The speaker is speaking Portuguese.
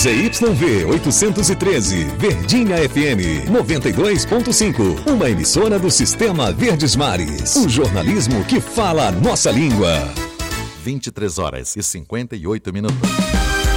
ZYV 813, Verdinha FM 92.5. Uma emissora do Sistema Verdes Mares. O jornalismo que fala a nossa língua. 23 horas e 58 minutos.